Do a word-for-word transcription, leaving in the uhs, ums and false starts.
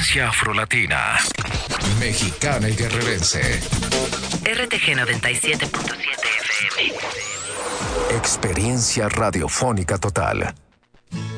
frecuencia afrolatina, mexicana y guerrerense. R T G noventa y siete punto siete F M. Experiencia radiofónica total.